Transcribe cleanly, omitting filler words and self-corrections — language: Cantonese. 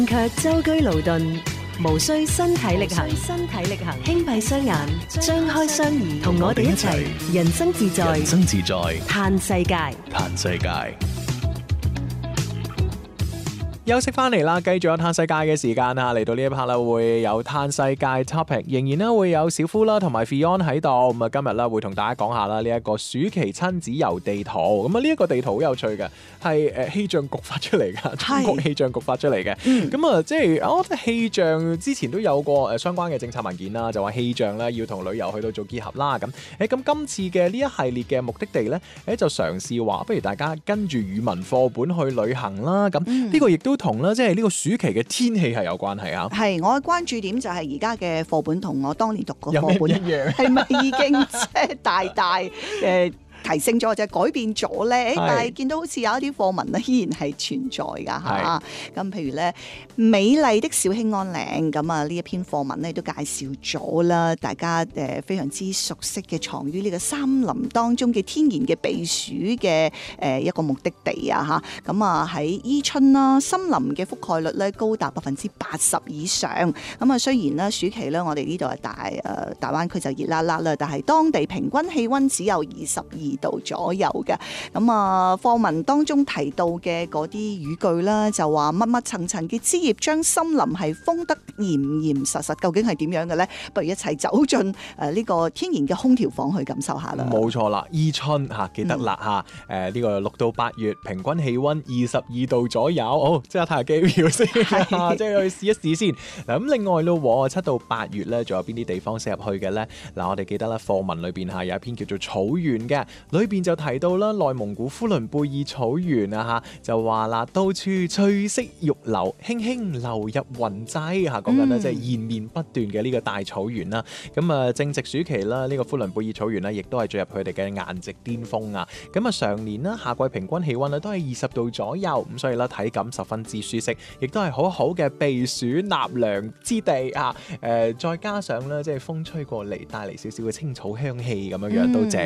卻舟車勞頓，無需身體力行，輕閉雙眼，張開雙耳，同我哋一齊人生自在，嘆世界。 休息翻嚟啦，繼續有嘆世界嘅時間啊！嚟到呢一 part 啦，會有嘆世界 topic， 仍然咧會有小夫啦同埋 Fion 喺度。咁啊，今日咧會同大家講下啦呢一個暑期親子遊地圖。咁啊，呢一個地圖好有趣嘅，係氣象局發出嚟噶，中國氣象局發出嚟嘅。咁啊，即係我覺得氣象之前都有過相關嘅政策文件啦，就話氣象咧要同旅遊去到做結合啦。咁今次嘅呢一系列嘅目的地咧，就嘗試話，不如大家跟住語文課本去旅行啦。咁呢個亦都同啦，即係呢個暑期嘅天氣係有關係啊。 係，我嘅關注點就係而家嘅課本同我當年讀過課本一樣， 係咪已經即係大提升咗或者改變咗咧？但係見到好似有一啲課文咧依然係存在㗎嚇。咁譬如咧，美麗的小興安嶺咁啊，呢一篇課文咧都介紹咗啦，大家非常之熟悉嘅藏於呢個森林當中嘅天然嘅避暑嘅一個目的地啊嚇。咁啊喺伊春啦，森林嘅覆蓋率咧高達80%以上。咁啊雖然咧暑期咧我哋呢度係大灣區就熱辣辣啦，但係當地平均氣温只有22度左右嘅。咁啊課文當中提到嘅嗰啲語句啦，就話密密層層嘅枝葉將森林係封得嚴嚴實實，究竟係點樣嘅咧？不如一齊走進呢個天然嘅空調房去感受下啦。 冇錯啦，伊春嚇記得啦嚇。呢個6到8月平均氣温22度左右。好，即刻睇下機票先，即係去試一試先。嗱咁另外咯，7到8月咧，仲有邊啲地方適合去嘅咧？嗱，我哋記得啦，課文裏邊嚇有一篇叫做草原嘅。裏邊就提到啦，內蒙古呼倫貝爾草原啊嚇，就話啦，到處翠色欲流，輕輕流入雲際嚇，講緊咧即係延綿不斷嘅呢個大草原啦。咁啊，正值暑期啦，呢個呼倫貝爾草原咧，亦都係進入佢哋嘅顏值巔峰啊。咁啊，常年啦，夏季平均氣温咧都係20度左右，咁所以咧體感十分之舒適，亦都係好好嘅避暑納涼之地啊。再加上咧，即係風吹過嚟，帶嚟少少嘅青草香氣咁樣樣都正